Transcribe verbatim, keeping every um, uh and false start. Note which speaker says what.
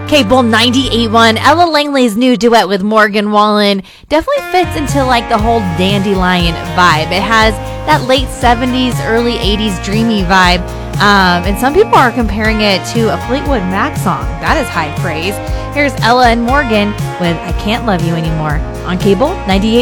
Speaker 1: Cable ninety-eight point one, Ella Langley's new duet with Morgan Wallen definitely fits into like the whole Dandelion vibe. It has that late seventies, early eighties dreamy vibe. Um, and some people are comparing it to a Fleetwood Mac song. That is high praise. Here's Ella and Morgan with I Can't Love You Anymore on Cable ninety-eight point one.